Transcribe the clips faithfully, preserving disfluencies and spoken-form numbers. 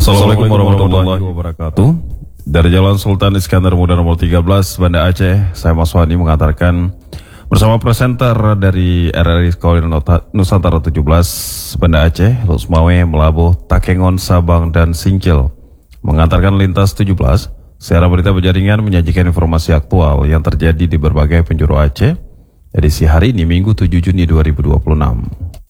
Assalamualaikum warahmatullahi wabarakatuh. Dari Jalan Sultan Iskandar Muda nomor tiga belas, Banda Aceh, saya Mas Wani mengantarkan bersama presenter dari R R I Sekolah Nusantara tujuh belas, Banda Aceh, Lusmawe, Melabuh, Takengon, Sabang, dan Singkil. Mengantarkan lintas tujuh belas, secara berita berjaringan menyajikan informasi aktual yang terjadi di berbagai penjuru Aceh. Edisi hari ini, Minggu tujuh Juni dua ribu dua puluh enam.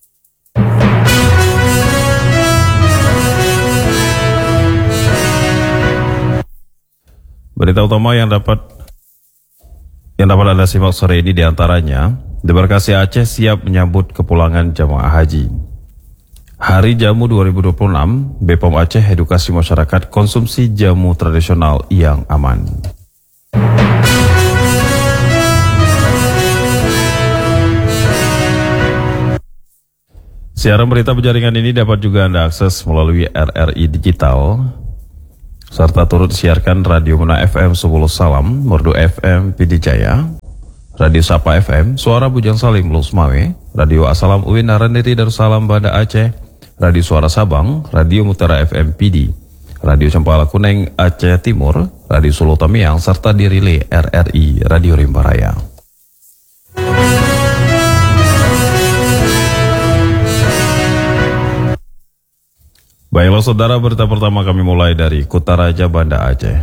Berita utama yang dapat yang dapat Anda simak sore ini diantaranya, Debarkasi Aceh siap menyambut kepulangan jamaah haji. Hari Jamu dua ribu dua puluh enam, B P O M Aceh edukasi masyarakat konsumsi jamu tradisional yang aman. Siaran berita berjaringan ini dapat juga Anda akses melalui R R I Digital, serta turut siarkan Radio Muna F M sepuluh Salam, Merdu F M Pidi Jaya, Radio Sapa F M, Suara Bujang Salim Lusmawe, Radio Asalam Uin Narandiri Darussalam Banda Aceh, Radio Suara Sabang, Radio Mutara F M Pidi, Radio Cempala Kuneng Aceh Timur, Radio Solo Tamiang, serta dirilai R R I Radio Rimba Raya. Baiklah saudara, berita pertama kami mulai dari Kutaraja, Banda Aceh.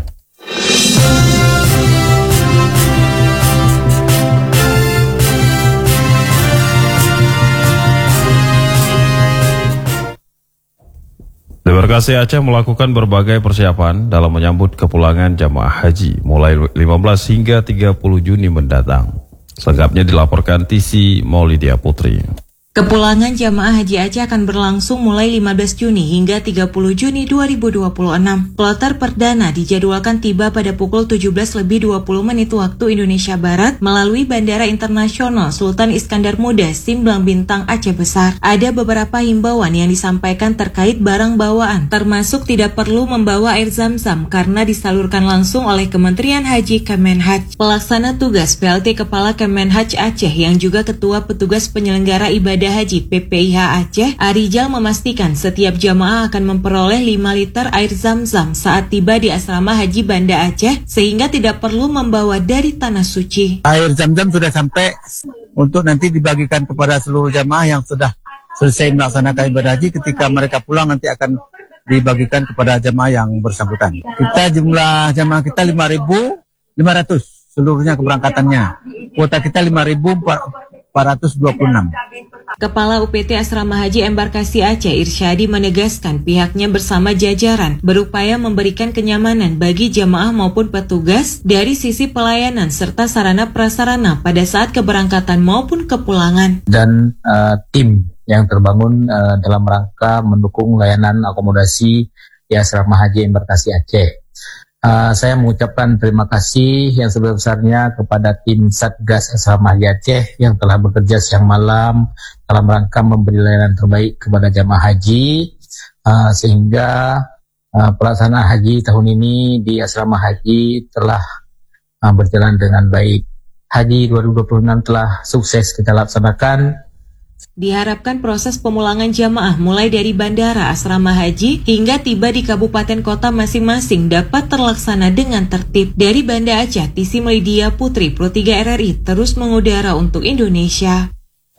Debarkasi Aceh melakukan berbagai persiapan dalam menyambut kepulangan jamaah haji mulai lima belas hingga tiga puluh Juni mendatang. Selengkapnya dilaporkan T C Maulidia Putri. Kepulangan jamaah haji Aceh akan berlangsung mulai lima belas Juni hingga tiga puluh Juni dua ribu dua puluh enam. Kloter perdana dijadwalkan tiba pada pukul tujuh belas lebih dua puluh menit waktu Indonesia Barat melalui Bandara Internasional Sultan Iskandar Muda Simblang Bintang Aceh Besar. Ada beberapa himbauan yang disampaikan terkait barang bawaan, termasuk tidak perlu membawa air zam-zam karena disalurkan langsung oleh Kementerian Haji Kemenhaj. Pelaksana tugas P L T Kepala Kemenhaj Aceh yang juga Ketua Petugas Penyelenggara Ibadah Haji P P I H Aceh, Arijal memastikan setiap jamaah akan memperoleh lima liter air zam-zam saat tiba di asrama haji Banda Aceh, sehingga tidak perlu membawa dari tanah suci. Air zam-zam sudah sampai untuk nanti dibagikan kepada seluruh jamaah yang sudah selesai melaksanakan ibadah haji. Ketika mereka pulang nanti akan dibagikan kepada jamaah yang bersangkutan. Kita jumlah jamaah kita lima ribu lima ratus seluruhnya keberangkatannya. Kuota kita lima ribu empat ratus dua puluh enam. Kepala U P T Asrama Haji Embarkasi Aceh Irsyadi menegaskan pihaknya bersama jajaran berupaya memberikan kenyamanan bagi jamaah maupun petugas dari sisi pelayanan serta sarana prasarana pada saat keberangkatan maupun kepulangan. Dan uh, tim yang terbangun uh, dalam rangka mendukung layanan akomodasi di Asrama Haji Embarkasi Aceh. Uh, saya mengucapkan terima kasih yang sebesar-besarnya kepada tim Satgas Asrama Haji Aceh yang telah bekerja siang malam dalam rangka memberi layanan terbaik kepada jamaah haji, uh, sehingga uh, pelaksanaan haji tahun ini di Asrama Haji telah uh, berjalan dengan baik. Haji dua ribu dua puluh enam telah sukses kita laksanakan. Diharapkan proses pemulangan jamaah mulai dari bandara asrama haji hingga tiba di kabupaten kota masing-masing dapat terlaksana dengan tertib. Dari Banda Aceh, T C Maulidia Putri, Pro tiga R R I terus mengudara untuk Indonesia.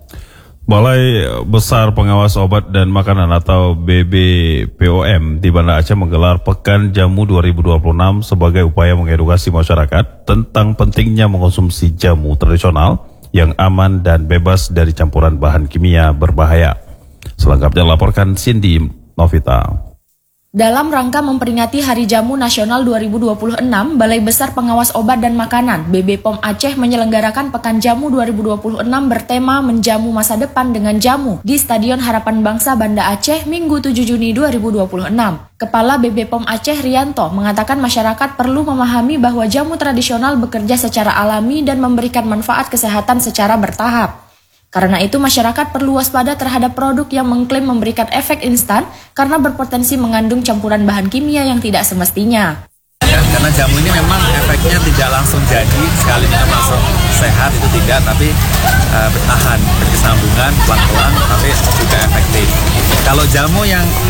Balai Besar Pengawas Obat dan Makanan atau B B P O M di Banda Aceh menggelar Pekan Jamu dua ribu dua puluh enam sebagai upaya mengedukasi masyarakat tentang pentingnya mengkonsumsi jamu tradisional yang aman dan bebas dari campuran bahan kimia berbahaya. Selengkapnya laporkan Cindy Novita. Dalam rangka memperingati Hari Jamu Nasional dua ribu dua puluh enam, Balai Besar Pengawas Obat dan Makanan B B P O M Aceh menyelenggarakan Pekan Jamu dua ribu dua puluh enam bertema Menjamu Masa Depan dengan Jamu di Stadion Harapan Bangsa Banda Aceh Minggu tujuh Juni dua ribu dua puluh enam. Kepala B B P O M Aceh Rianto mengatakan masyarakat perlu memahami bahwa jamu tradisional bekerja secara alami dan memberikan manfaat kesehatan secara bertahap. Karena itu masyarakat perlu waspada terhadap produk yang mengklaim memberikan efek instan karena berpotensi mengandung campuran bahan kimia yang tidak semestinya. Ya, karena jamu ini memang efeknya tidak langsung jadi, sekali kita masuk sehat itu tidak, tapi uh, bertahan, berkesinambungan, pelan-pelan, tapi juga efektif. Kalau jamu yang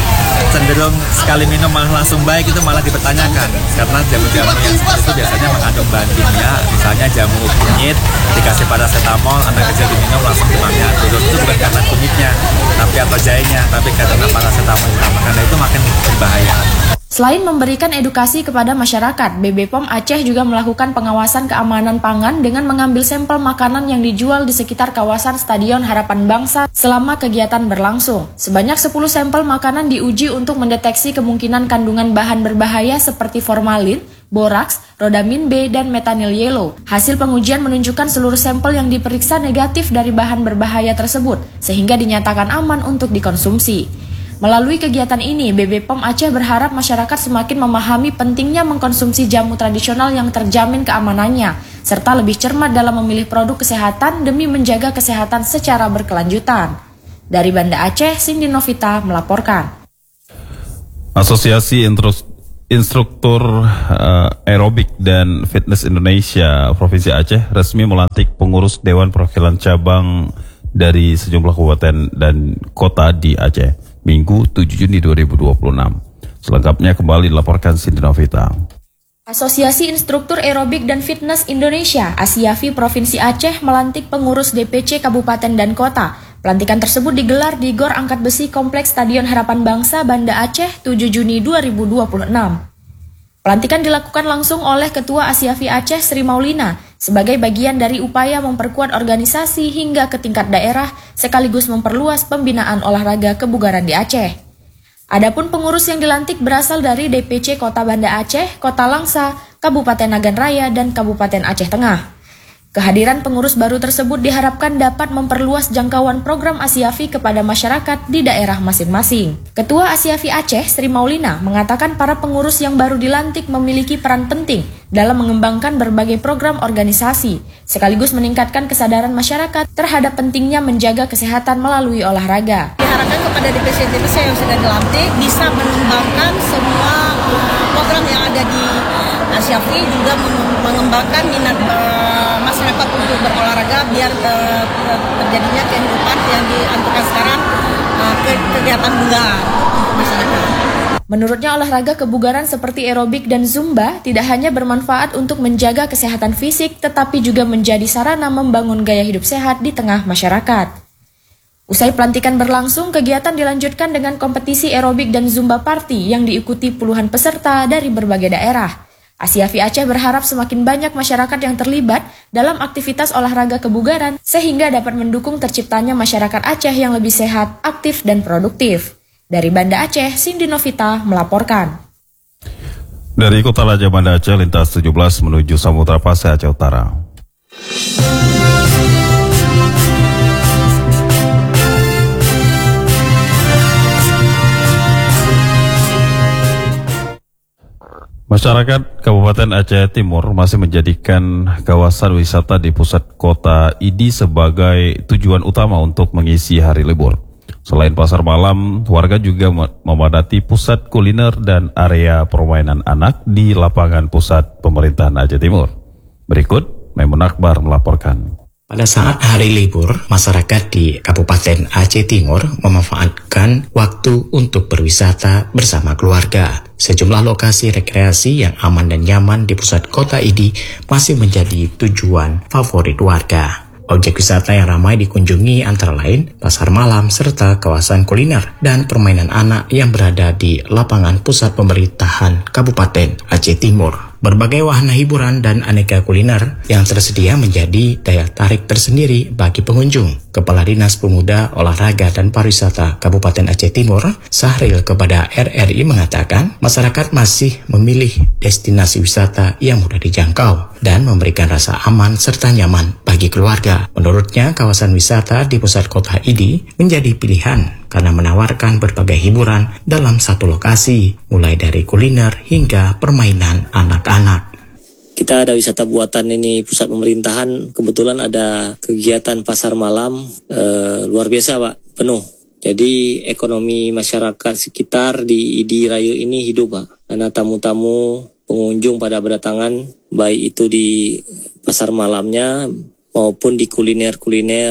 cenderung sekali minum malah langsung baik itu malah dipertanyakan, karena jamu-jamu yang seperti itu biasanya mengandung bahan kimia, misalnya jamu kunyit dikasih paracetamol, anak kecil diminum langsung demamnya turun, itu bukan karena kunyitnya tapi atau jahenya, tapi karena paracetamol, karena itu makin berbahaya. Selain memberikan edukasi kepada masyarakat, B B P O M Aceh juga melakukan pengawasan keamanan pangan dengan mengambil sampel makanan yang dijual di sekitar kawasan Stadion Harapan Bangsa selama kegiatan berlangsung. Sebanyak sepuluh sampel makanan diuji untuk mendeteksi kemungkinan kandungan bahan berbahaya seperti formalin, boraks, rodamin B, dan metanil yellow. Hasil pengujian menunjukkan seluruh sampel yang diperiksa negatif dari bahan berbahaya tersebut, sehingga dinyatakan aman untuk dikonsumsi. Melalui kegiatan ini, B B P O M Aceh berharap masyarakat semakin memahami pentingnya mengkonsumsi jamu tradisional yang terjamin keamanannya, serta lebih cermat dalam memilih produk kesehatan demi menjaga kesehatan secara berkelanjutan. Dari Banda Aceh, Cindy Novita melaporkan. Asosiasi Instruktur uh, Aerobik dan Fitness Indonesia Provinsi Aceh resmi melantik pengurus Dewan Perwakilan Cabang dari sejumlah kabupaten dan kota di Aceh. Minggu tujuh Juni dua ribu dua puluh enam. Selengkapnya kembali dilaporkan Cindy Novita. Asosiasi Instruktur Aerobik dan Fitness Indonesia (ASIAFI) Provinsi Aceh melantik pengurus D P C Kabupaten dan Kota. Pelantikan tersebut digelar di Gor Angkat Besi Kompleks Stadion Harapan Bangsa, Banda Aceh, tujuh Juni dua ribu dua puluh enam. Pelantikan dilakukan langsung oleh Ketua ASIAFI Aceh Sri Maulina sebagai bagian dari upaya memperkuat organisasi hingga ke tingkat daerah sekaligus memperluas pembinaan olahraga kebugaran di Aceh. Adapun pengurus yang dilantik berasal dari D P C Kota Banda Aceh, Kota Langsa, Kabupaten Nagan Raya, dan Kabupaten Aceh Tengah. Kehadiran pengurus baru tersebut diharapkan dapat memperluas jangkauan program ASIAFI kepada masyarakat di daerah masing-masing. Ketua ASIAFI Aceh, Sri Maulina, mengatakan para pengurus yang baru dilantik memiliki peran penting dalam mengembangkan berbagai program organisasi, sekaligus meningkatkan kesadaran masyarakat terhadap pentingnya menjaga kesehatan melalui olahraga. Diharapkan kepada D P C-D P C yang sudah dilantik bisa mengembangkan semua program yang ada di ASIAFI, juga mengembangkan minat masyarakat untuk berolahraga biar uh, terjadinya kehidupan yang dianturkan sekarang uh, ke kegiatan kebugaran untuk masyarakat. Menurutnya olahraga kebugaran seperti aerobik dan zumba tidak hanya bermanfaat untuk menjaga kesehatan fisik, tetapi juga menjadi sarana membangun gaya hidup sehat di tengah masyarakat. Usai pelantikan berlangsung, kegiatan dilanjutkan dengan kompetisi aerobik dan zumba party yang diikuti puluhan peserta dari berbagai daerah. ASIAFI Aceh berharap semakin banyak masyarakat yang terlibat dalam aktivitas olahraga kebugaran sehingga dapat mendukung terciptanya masyarakat Aceh yang lebih sehat, aktif, dan produktif. Dari Banda Aceh, Cindy Novita melaporkan. Dari Kota Raja Banda Aceh, lintas tujuh belas menuju Samudra Pasai Aceh Utara. Masyarakat Kabupaten Aceh Timur masih menjadikan kawasan wisata di pusat kota I D I sebagai tujuan utama untuk mengisi hari libur. Selain pasar malam, warga juga memadati pusat kuliner dan area permainan anak di lapangan pusat pemerintahan Aceh Timur. Berikut, Maimun Akbar melaporkan. Pada saat hari libur, masyarakat di Kabupaten Aceh Timur memanfaatkan waktu untuk berwisata bersama keluarga. Sejumlah lokasi rekreasi yang aman dan nyaman di pusat kota I D I masih menjadi tujuan favorit warga. Objek wisata yang ramai dikunjungi antara lain pasar malam serta kawasan kuliner dan permainan anak yang berada di lapangan pusat pemerintahan Kabupaten Aceh Timur. Berbagai wahana hiburan dan aneka kuliner yang tersedia menjadi daya tarik tersendiri bagi pengunjung. Kepala Dinas Pemuda, Olahraga dan Pariwisata Kabupaten Aceh Timur, Sahril kepada R R I mengatakan, masyarakat masih memilih destinasi wisata yang mudah dijangkau dan memberikan rasa aman serta nyaman bagi keluarga. Menurutnya, kawasan wisata di pusat kota I D I menjadi pilihan karena menawarkan berbagai hiburan dalam satu lokasi, mulai dari kuliner hingga permainan anak-anak. Kita ada wisata buatan ini pusat pemerintahan, kebetulan ada kegiatan pasar malam, eh, luar biasa Pak, penuh. Jadi ekonomi masyarakat sekitar di I D I Rayu ini hidup Pak, karena tamu-tamu pengunjung pada berdatangan, baik itu di pasar malamnya maupun di kuliner-kuliner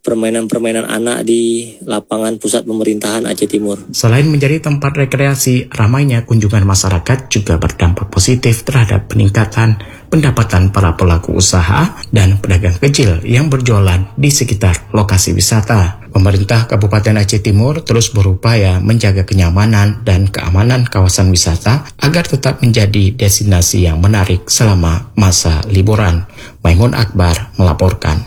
permainan-permainan anak di lapangan pusat pemerintahan Aceh Timur. Selain menjadi tempat rekreasi, ramainya kunjungan masyarakat juga berdampak positif terhadap peningkatan pendapatan para pelaku usaha dan pedagang kecil yang berjualan di sekitar lokasi wisata. Pemerintah Kabupaten Aceh Timur terus berupaya menjaga kenyamanan dan keamanan kawasan wisata agar tetap menjadi destinasi yang menarik selama masa liburan. Maimun Akbar melaporkan.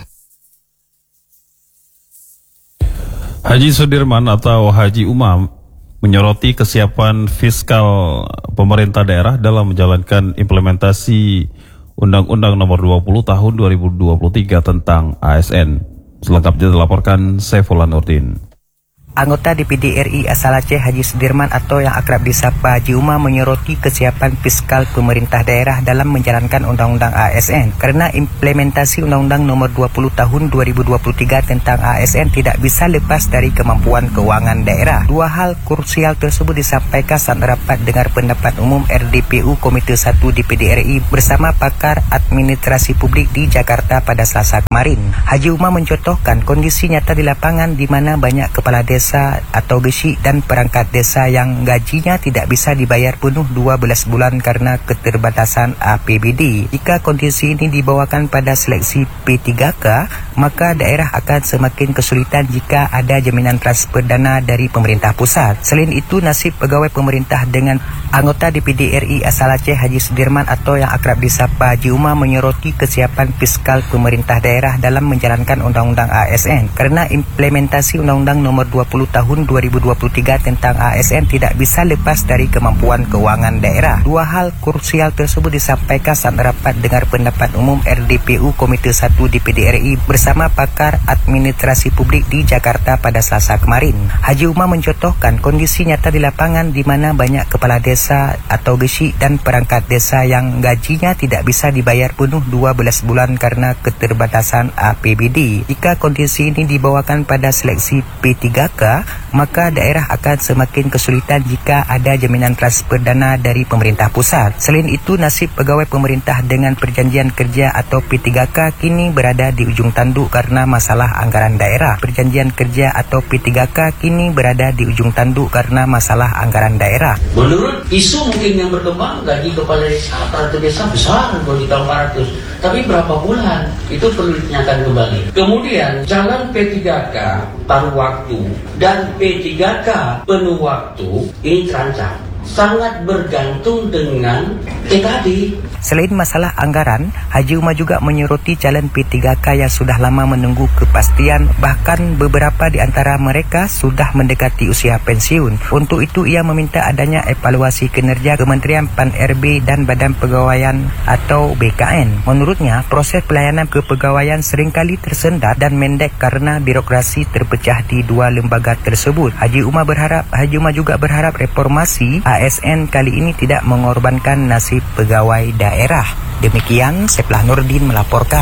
Haji Sudirman atau Haji Umam menyoroti kesiapan fiskal pemerintah daerah dalam menjalankan implementasi Undang-Undang Nomor dua puluh Tahun dua ribu dua puluh tiga tentang A S N. Selengkapnya dilaporkan Saifullah Nurdin. Anggota D P D R I asal Aceh Haji Sudirman atau yang akrab disapa Haji Umam menyoroti kesiapan fiskal pemerintah daerah dalam menjalankan Undang-Undang A S N karena implementasi Undang-Undang Nomor dua puluh Tahun dua ribu dua puluh tiga tentang A S N tidak bisa lepas dari kemampuan keuangan daerah. Dua hal krusial tersebut disampaikan saat rapat dengar pendapat umum R D P U Komite satu D P D R I bersama pakar administrasi publik di Jakarta pada Selasa kemarin. Haji Umam mencontohkan kondisi nyata di lapangan di mana banyak kepala desa atau gesik dan perangkat desa yang gajinya tidak bisa dibayar penuh dua belas bulan karena keterbatasan A P B D. Jika kondisi ini dibawakan pada seleksi P tiga K, maka daerah akan semakin kesulitan jika ada jaminan transfer dana dari pemerintah pusat. Selain itu, nasib pegawai pemerintah dengan anggota D P D R I asal Aceh Haji Sudirman atau yang akrab disapa Haji Umam menyoroti kesiapan fiskal pemerintah daerah dalam menjalankan Undang-Undang A S N karena implementasi Undang-Undang Nomor dua puluh Tahun dua ribu dua puluh tiga tentang A S N tidak bisa lepas dari kemampuan keuangan daerah. Dua hal krusial tersebut disampaikan saat rapat dengar pendapat umum R D P U Komite satu D P D R I bersama pakar administrasi publik di Jakarta pada Selasa kemarin. Haji Umam mencontohkan kondisi nyata di lapangan di mana banyak kepala desa atau gesik dan perangkat desa yang gajinya tidak bisa dibayar penuh dua belas bulan karena keterbatasan A P B D. Jika kondisi ini dibawakan pada seleksi P tiga K, maka daerah akan semakin kesulitan jika ada jaminan transfer dana dari pemerintah pusat. Selain itu, nasib pegawai pemerintah dengan perjanjian kerja atau P tiga K kini berada di ujung tanduk karena masalah anggaran daerah. Perjanjian kerja atau P tiga K kini berada di ujung tanduk karena masalah anggaran daerah. Menurut isu mungkin yang berkembang, gaji kepala desa, aparatur desa besar kalau di tahun empat ratus. Tapi berapa bulan? Itu perlu ditanyakan kembali. Kemudian, jalan P tiga K paruh waktu dan P tiga K penuh waktu ini terancam. Sangat bergantung dengan T K D. Selain masalah anggaran, Haji Umar juga menyoroti calon P tiga K yang sudah lama menunggu kepastian, bahkan beberapa di antara mereka sudah mendekati usia pensiun. Untuk itu, ia meminta adanya evaluasi kinerja Kementerian Pan R B dan Badan Pegawaian atau B K N. Menurutnya, proses pelayanan kepegawaian seringkali tersendat dan mendek karena birokrasi terpecah di dua lembaga tersebut. Haji Umar berharap, Haji Umar juga berharap reformasi A S N kali ini tidak mengorbankan nasib pegawai daerah. Demikian, Saifullah Nurdin melaporkan.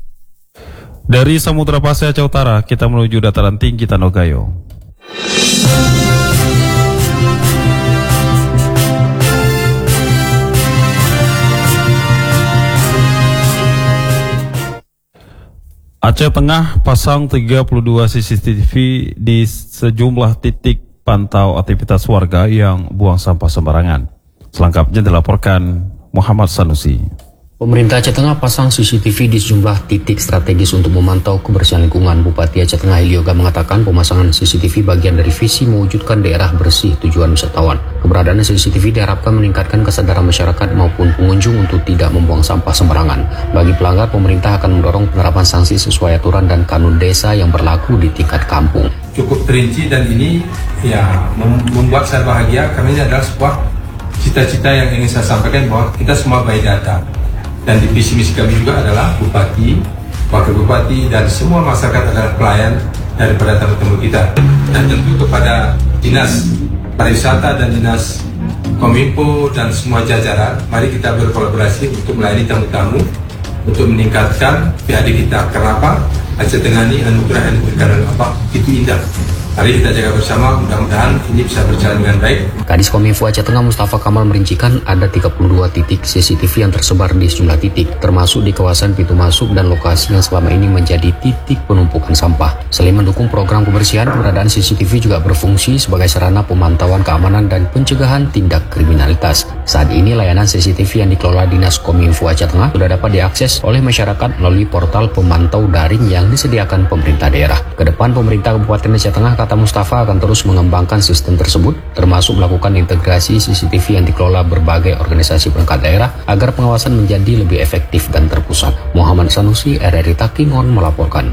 Dari Samudra Pasai Aceh Utara, kita menuju dataran tinggi Tanogayo. Aceh Tengah pasang tiga puluh dua C C T V di sejumlah titik pantau aktivitas warga yang buang sampah sembarangan. Selengkapnya dilaporkan Muhammad Sanusi. Pemerintah Aceh Tengah pasang C C T V di sejumlah titik strategis untuk memantau kebersihan lingkungan. Bupati Aceh Tengah Ilioga mengatakan pemasangan C C T V bagian dari visi mewujudkan daerah bersih tujuan wisatawan. Keberadaan C C T V diharapkan meningkatkan kesadaran masyarakat maupun pengunjung untuk tidak membuang sampah sembarangan. Bagi pelanggar, pemerintah akan mendorong penerapan sanksi sesuai aturan dan kanun desa yang berlaku di tingkat kampung. Cukup terinci dan ini ya membuat saya bahagia karena ini adalah sebuah cita-cita yang ingin saya sampaikan bahwa kita semua by data. Dan di visi misi kami juga adalah Bupati, Wakil Bupati, dan semua masyarakat adalah pelayan daripada tamu-tamu kita. Dan tentu kepada Dinas Pariwisata dan Dinas Kominfo dan semua jajaran, mari kita berkolaborasi untuk melayani tamu-tamu, untuk meningkatkan P H D kita. Kenapa? Aceh Tengah ini anugerah yang diberikan oleh Allah itu indah. Mari kita jaga bersama, mudah-mudahan ini bisa berjalan dengan baik. Kadis Kominfo Aceh Tengah Mustafa Kamal merincikan ada tiga puluh dua titik C C T V yang tersebar di sejumlah titik, termasuk di kawasan pintu masuk dan lokasi yang selama ini menjadi titik penumpukan sampah. Selain mendukung program kebersihan, keberadaan C C T V juga berfungsi sebagai sarana pemantauan keamanan dan pencegahan tindak kriminalitas. Saat ini layanan C C T V yang dikelola Dinas Kominfo Aceh Tengah sudah dapat diakses oleh masyarakat melalui portal pemantau daring yang disediakan pemerintah daerah. Kedepan pemerintah Kabupaten Aceh Tengah, kata Mustafa, akan terus mengembangkan sistem tersebut, termasuk melakukan integrasi C C T V yang dikelola berbagai organisasi perangkat daerah agar pengawasan menjadi lebih efektif dan terpusat. Muhammad Sanusi, R R I Takingon melaporkan.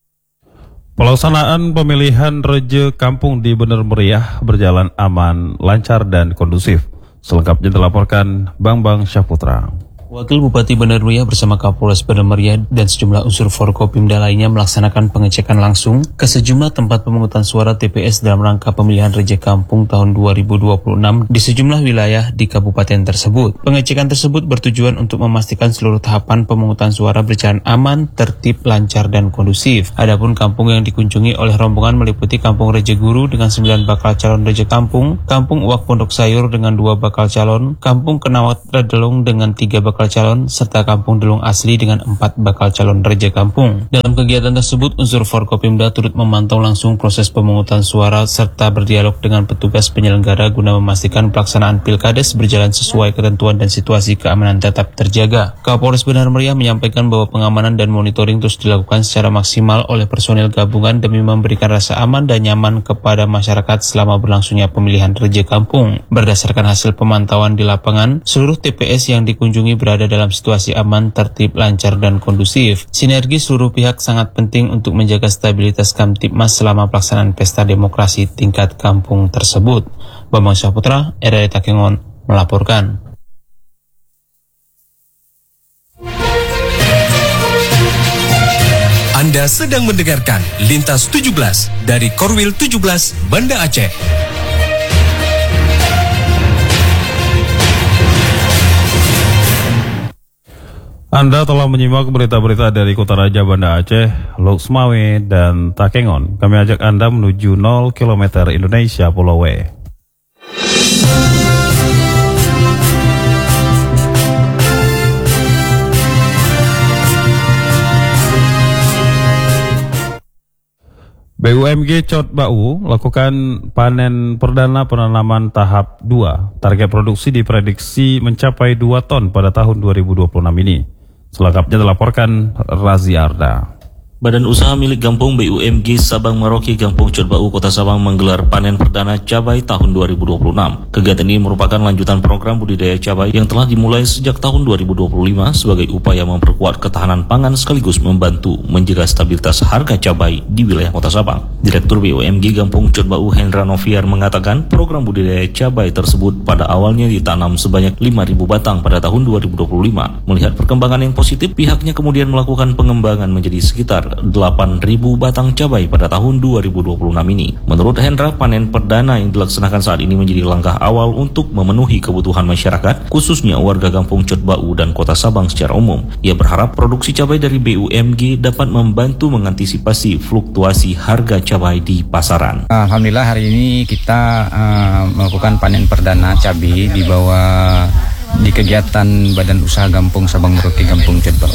Pelaksanaan pemilihan Raja Kampung di Bener Meriah berjalan aman, lancar, dan kondusif. Selengkapnya dilaporkan Bang Bang Syahputra. Wakil Bupati Bener Meriah bersama Kapolres Bener Meriah dan sejumlah unsur Forkopimda lainnya melaksanakan pengecekan langsung ke sejumlah tempat pemungutan suara T P S dalam rangka pemilihan Raja Kampung tahun dua ribu dua puluh enam di sejumlah wilayah di kabupaten tersebut. Pengecekan tersebut bertujuan untuk memastikan seluruh tahapan pemungutan suara berjalan aman, tertib, lancar, dan kondusif. Adapun kampung yang dikunjungi oleh rombongan meliputi Kampung Raja Guru dengan sembilan bakal calon Raja Kampung, Kampung Uwak Pondok Sayur dengan dua bakal calon, Kampung Kenawat Radelong dengan tiga bakal calon, serta Kampung Delung Asli dengan empat bakal calon Raja Kampung. Dalam kegiatan tersebut, unsur Forkopimda turut memantau langsung proses pemungutan suara serta berdialog dengan petugas penyelenggara guna memastikan pelaksanaan Pilkades berjalan sesuai ketentuan dan situasi keamanan tetap terjaga. Kapolres Bener Meriah menyampaikan bahwa pengamanan dan monitoring terus dilakukan secara maksimal oleh personil gabungan demi memberikan rasa aman dan nyaman kepada masyarakat selama berlangsungnya pemilihan Raja Kampung. Berdasarkan hasil pemantauan di lapangan, seluruh T P S yang dikunjungi berada berada dalam situasi aman, tertib, lancar, dan kondusif. Sinergi seluruh pihak sangat penting untuk menjaga stabilitas Kamtibmas selama pelaksanaan pesta demokrasi tingkat kampung tersebut. Bambang Syahputra, R R I Takengon, melaporkan. Anda sedang mendengarkan Lintas tujuh belas dari Korwil tujuh belas Banda Aceh. Anda telah menyimak berita-berita dari Kota Raja Banda Aceh, Luxmawe, dan Takengon. Kami ajak Anda menuju nol kilometer Indonesia Pulau W. B U M G Cot Bau lakukan panen perdana penanaman tahap dua. Target produksi diprediksi mencapai dua ton pada tahun dua ribu dua puluh enam ini. Selengkapnya dilaporkan Razi Arda. Badan Usaha Milik Gampung B U M G Sabang Merauke Gampung Cot Bau Kota Sabang menggelar panen perdana cabai tahun dua ribu dua puluh enam. Kegiatan ini merupakan lanjutan program budidaya cabai yang telah dimulai sejak tahun dua ribu dua puluh lima sebagai upaya memperkuat ketahanan pangan sekaligus membantu menjaga stabilitas harga cabai di wilayah Kota Sabang. Direktur B U M G Gampung Cot Bau Hendra Noviar mengatakan program budidaya cabai tersebut pada awalnya ditanam sebanyak lima ribu batang pada tahun dua ribu dua puluh lima. Melihat perkembangan yang positif, pihaknya kemudian melakukan pengembangan menjadi sekitar delapan ribu batang cabai pada tahun dua ribu dua puluh enam ini. Menurut Hendra, panen perdana yang dilaksanakan saat ini menjadi langkah awal untuk memenuhi kebutuhan masyarakat, khususnya warga Kampung Cot Bau dan Kota Sabang secara umum. Ia berharap produksi cabai dari B U M G dapat membantu mengantisipasi fluktuasi harga cabai di pasaran. Alhamdulillah hari ini kita uh, melakukan panen perdana cabai di bawah di kegiatan Badan Usaha Gampung Sabang Merauke Gampung Cot Bau.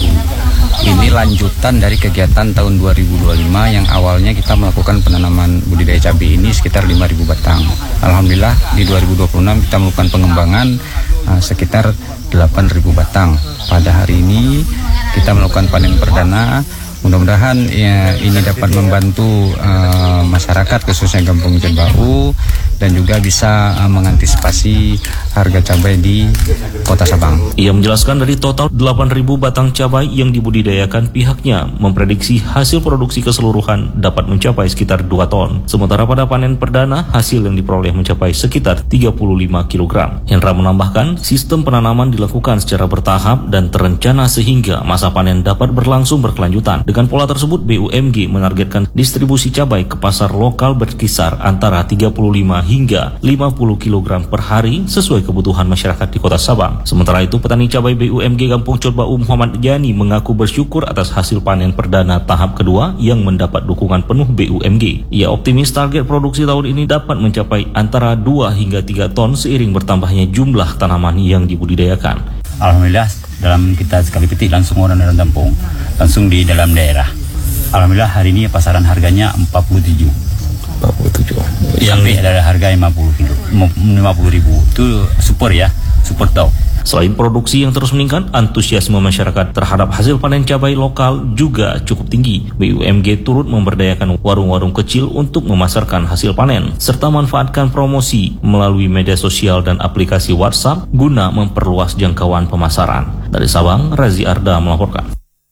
Ini lanjutan dari kegiatan tahun dua ribu dua puluh lima yang awalnya kita melakukan penanaman budidaya cabai ini sekitar lima ribu batang. Alhamdulillah di dua ribu dua puluh enam kita melakukan pengembangan uh, sekitar delapan ribu batang. Pada hari ini kita melakukan panen perdana. Mudah-mudahan ya, ini dapat membantu uh, masyarakat khususnya Kampung Cot Bau dan juga bisa uh, mengantisipasi harga cabai di Kota Sabang. Ia menjelaskan dari total delapan ribu batang cabai yang dibudidayakan, pihaknya memprediksi hasil produksi keseluruhan dapat mencapai sekitar dua ton. Sementara pada panen perdana hasil yang diperoleh mencapai sekitar tiga puluh lima kilogram. Hendra menambahkan sistem penanaman dilakukan secara bertahap dan terencana sehingga masa panen dapat berlangsung berkelanjutan. Dengan pola tersebut, B U M G menargetkan distribusi cabai ke pasar lokal berkisar antara tiga puluh lima hingga lima puluh kilogram per hari sesuai kebutuhan masyarakat di Kota Sabang. Sementara itu, petani cabai B U M G Kampung Codbau Muhammad Yani mengaku bersyukur atas hasil panen perdana tahap kedua yang mendapat dukungan penuh B U M G. Ia optimis target produksi tahun ini dapat mencapai antara dua hingga tiga ton seiring bertambahnya jumlah tanaman yang dibudidayakan. Alhamdulillah, dalam kita sekali petik langsung orang-orang kampung, langsung di dalam daerah. Alhamdulillah hari ini pasaran harganya empat puluh tujuh. empat puluh tujuh. Sampai ada harga lima puluh ribu. Itu super ya, super top. Selain produksi yang terus meningkat, antusiasme masyarakat terhadap hasil panen cabai lokal juga cukup tinggi. B U M G turut memberdayakan warung-warung kecil untuk memasarkan hasil panen, serta manfaatkan promosi melalui media sosial dan aplikasi WhatsApp guna memperluas jangkauan pemasaran. Dari Sabang, Razi Arda melaporkan.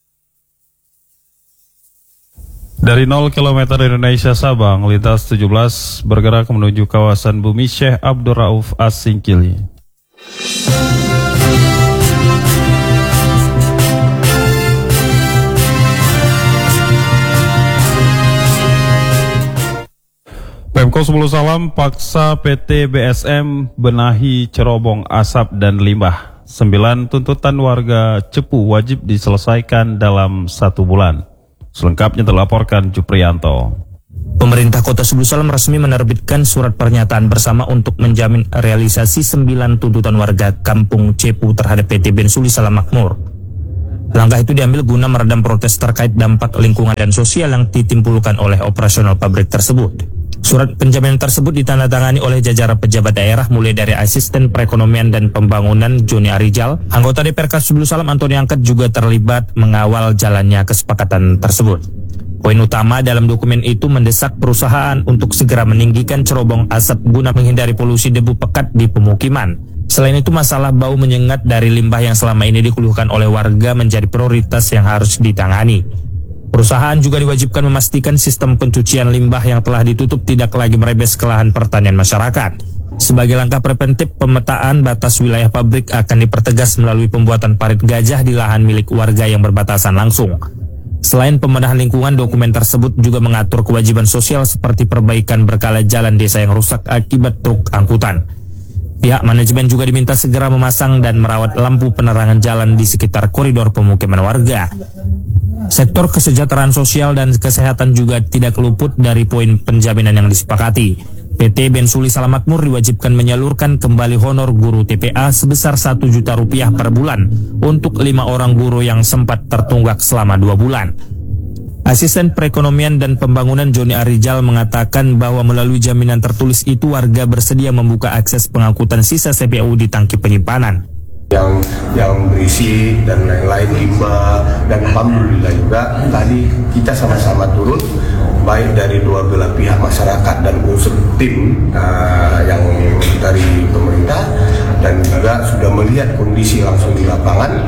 Dari nol kilometer Indonesia Sabang, lintas tujuh belas bergerak menuju kawasan Bumi Syekh Abdul Rauf As-Singkili. Pemko Sepuluh Salam paksa P T B S M benahi cerobong asap dan limbah. Sembilan tuntutan warga Cepu wajib diselesaikan dalam satu bulan. Selengkapnya dilaporkan Juprianto. Pemerintah Kota Sepuluh Salam resmi menerbitkan surat pernyataan bersama untuk menjamin realisasi sembilan tuntutan warga Kampung Cepu terhadap P T Bensuli Salam Makmur. Langkah itu diambil guna meredam protes terkait dampak lingkungan dan sosial yang ditimbulkan oleh operasional pabrik tersebut. Surat penjaminan tersebut ditandatangani oleh jajaran pejabat daerah mulai dari Asisten Perekonomian dan Pembangunan Joni Arijal. Anggota D P R K Sepuluh Salam Antoni Angkat juga terlibat mengawal jalannya kesepakatan tersebut. Poin utama dalam dokumen itu mendesak perusahaan untuk segera meninggikan cerobong asap guna menghindari polusi debu pekat di pemukiman. Selain itu, masalah bau menyengat dari limbah yang selama ini dikeluhkan oleh warga menjadi prioritas yang harus ditangani. Perusahaan juga diwajibkan memastikan sistem pencucian limbah yang telah ditutup tidak lagi merebes ke lahan pertanian masyarakat. Sebagai langkah preventif, pemetaan batas wilayah pabrik akan dipertegas melalui pembuatan parit gajah di lahan milik warga yang berbatasan langsung. Selain pembenahan lingkungan, dokumen tersebut juga mengatur kewajiban sosial seperti perbaikan berkala jalan desa yang rusak akibat truk angkutan. Pihak manajemen juga diminta segera memasang dan merawat lampu penerangan jalan di sekitar koridor pemukiman warga. Sektor kesejahteraan sosial dan kesehatan juga tidak luput dari poin penjaminan yang disepakati. P T Bensuli Salam Makmur diwajibkan menyalurkan kembali honor guru T P A sebesar satu juta rupiah per bulan untuk lima orang guru yang sempat tertunggak selama dua bulan. Asisten Perekonomian dan Pembangunan Joni Arijal mengatakan bahwa melalui jaminan tertulis itu warga bersedia membuka akses pengangkutan sisa C P U di tangki penyimpanan. yang yang berisi dan lain-lain limbah, dan alhamdulillah juga tadi kita sama-sama turun baik dari dua belah pihak masyarakat dan unsur tim uh, yang dari pemerintah, dan juga sudah melihat kondisi langsung di lapangan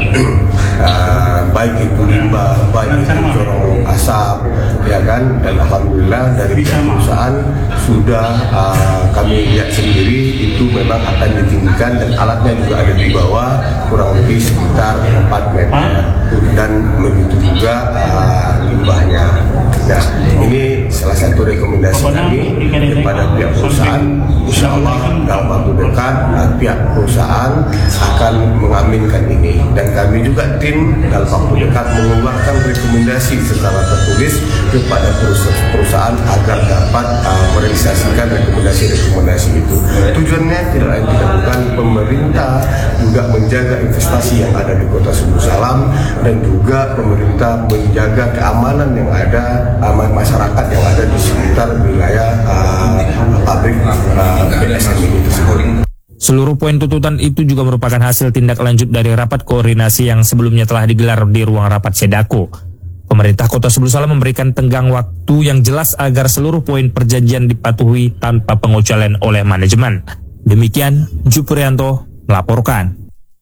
uh, baik itu limbah, baik itu corong asap, ya kan, dan alhamdulillah dari pihak perusahaan sudah uh, kami lihat sendiri itu memang akan ditinggikan dan alatnya juga ada di bawah kurang lebih sekitar empat meter, dan begitu juga uh, limbahnya. Nah, ini salah satu rekomendasi kami kepada pihak perusahaan. Insya Allah dalam waktu dekat pihak perusahaan akan mengaminkan ini, dan kami juga tim dalam waktu dekat mengeluarkan rekomendasi secara tertulis kepada perusahaan agar dapat uh, merealisasikan rekomendasi-rekomendasi itu. Tujuannya tidak lain tidak bukan pemerintah juga menjaga investasi yang ada di Kota Sepuluh Salam, dan juga pemerintah menjaga keamanan yang ada, aman masyarakat yang ada di sekitar wilayah uh, pabrik uh, B S M ini tersebut. Seluruh poin tuntutan itu juga merupakan hasil tindak lanjut dari rapat koordinasi yang sebelumnya telah digelar di ruang rapat Sedako. Pemerintah Kota Sepuluh Salam memberikan tenggang waktu yang jelas agar seluruh poin perjanjian dipatuhi tanpa pengecualian oleh manajemen. Demikian, Juprianto melaporkan.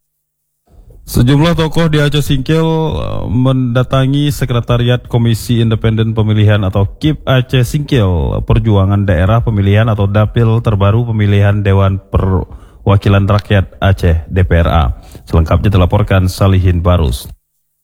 Sejumlah tokoh di Aceh Singkil mendatangi Sekretariat Komisi Independen Pemilihan atau K I P Aceh Singkil Perjuangan Daerah Pemilihan atau Dapil Terbaru Pemilihan Dewan Perwakilan Rakyat Aceh D P R A. Selengkapnya dilaporkan Salihin Barus.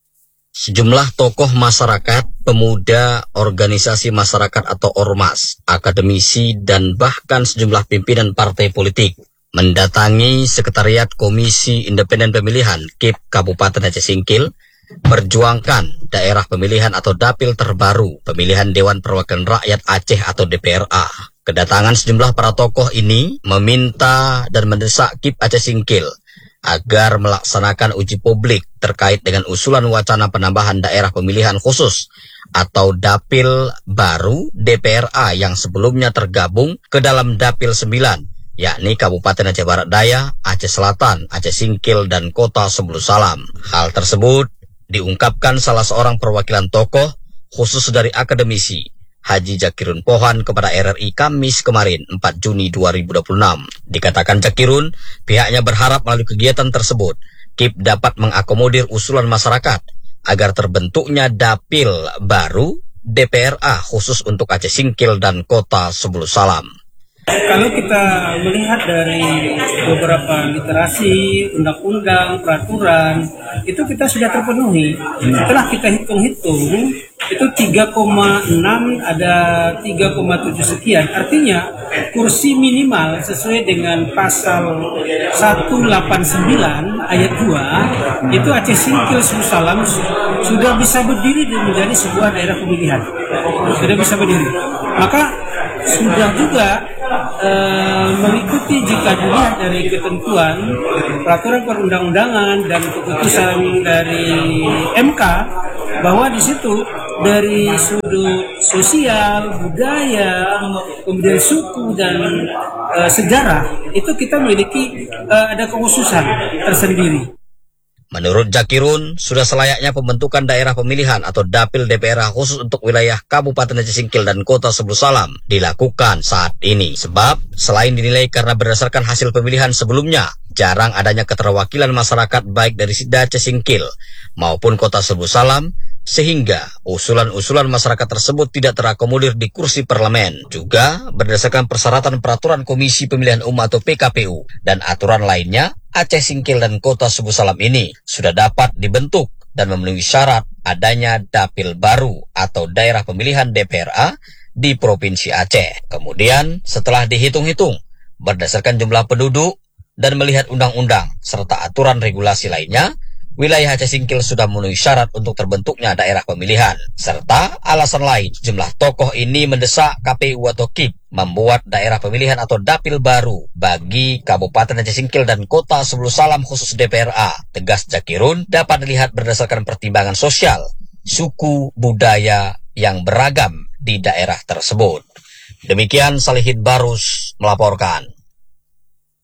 Sejumlah tokoh masyarakat, pemuda, organisasi masyarakat atau ormas, akademisi, dan bahkan sejumlah pimpinan partai politik mendatangi Sekretariat Komisi Independen Pemilihan K I P Kabupaten Aceh Singkil, perjuangkan daerah pemilihan atau dapil terbaru pemilihan Dewan Perwakilan Rakyat Aceh atau D P R A. Kedatangan sejumlah para tokoh ini meminta dan mendesak K I P Aceh Singkil agar melaksanakan uji publik terkait dengan usulan wacana penambahan daerah pemilihan khusus atau dapil baru D P R A yang sebelumnya tergabung ke dalam dapil sembilan, yakni Kabupaten Aceh Barat Daya, Aceh Selatan, Aceh Singkil, dan Kota Sebulu Salam. Hal tersebut diungkapkan salah seorang perwakilan tokoh khusus dari akademisi Haji Zakirun Pohan kepada R R I Kamis kemarin empat Juni dua ribu dua puluh enam. Dikatakan Zakirun, pihaknya berharap melalui kegiatan tersebut K I P dapat mengakomodir usulan masyarakat agar terbentuknya dapil baru D P R A khusus untuk Aceh Singkil dan Kota Sebulu Salam. Kalau kita melihat dari beberapa literasi, undang-undang, peraturan, itu kita sudah terpenuhi. Setelah kita hitung-hitung, itu tiga koma enam ada tiga koma tujuh sekian. Artinya kursi minimal sesuai dengan pasal seratus delapan puluh sembilan ayat dua, itu Aceh Singkil Sebulu Salam sudah bisa berdiri dan menjadi sebuah daerah pemilihan. Sudah bisa berdiri. Maka sudah juga e, mengikuti jika dilihat dari ketentuan peraturan perundang-undangan dan keputusan dari M K bahwa di situ dari sudut sosial, budaya, kemudian suku dan e, sejarah itu kita memiliki e, ada kekhususan tersendiri. Menurut Zakirun, sudah selayaknya pembentukan daerah pemilihan atau dapil D P R A khusus untuk wilayah Kabupaten Aceh Singkil dan Kota Sebulu Salam dilakukan saat ini. Sebab, selain dinilai karena berdasarkan hasil pemilihan sebelumnya, jarang adanya keterwakilan masyarakat baik dari Sida Aceh Singkil maupun Kota Sebulu Salam, sehingga usulan-usulan masyarakat tersebut tidak terakomodir di kursi parlemen. Juga, berdasarkan persyaratan peraturan Komisi Pemilihan Umum atau P K P U dan aturan lainnya, Aceh Singkil dan Kota Sebulu Salam ini sudah dapat dibentuk dan memenuhi syarat adanya dapil baru atau daerah pemilihan D P R A di Provinsi Aceh. Kemudian setelah dihitung-hitung berdasarkan jumlah penduduk dan melihat undang-undang serta aturan regulasi lainnya, wilayah Aceh Singkil sudah memenuhi syarat untuk terbentuknya daerah pemilihan. Serta alasan lain, jumlah tokoh ini mendesak K P U atau K I P membuat daerah pemilihan atau dapil baru bagi Kabupaten Aceh Singkil dan Kota Sebulu Salam khusus D P R A. Tegas Zakirun dapat dilihat berdasarkan pertimbangan sosial, suku, budaya yang beragam di daerah tersebut. Demikian Salihin Barus melaporkan.